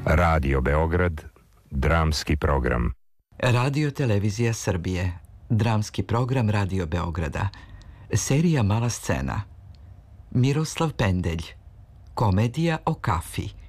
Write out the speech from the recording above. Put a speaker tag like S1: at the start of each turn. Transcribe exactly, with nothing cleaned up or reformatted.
S1: Radio Beograd, dramski program.
S2: Radio Televizija Srbije, dramski program Radio Beograda, serija Mala scena, Miroslav Pendelj, komedija o kafi,